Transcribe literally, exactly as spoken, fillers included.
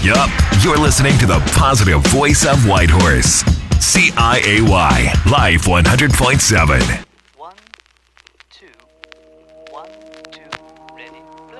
Yup, you're listening to the positive voice of Whitehorse. C I A Y, Live one hundred point seven. One, two, one, two, ready.